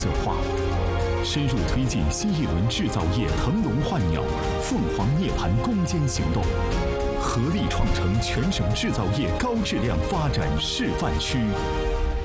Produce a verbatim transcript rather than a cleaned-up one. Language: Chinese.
策划，深入推进新一轮制造业腾笼换鸟、凤凰涅槃攻坚行动，合力创成全省制造业高质量发展示范区。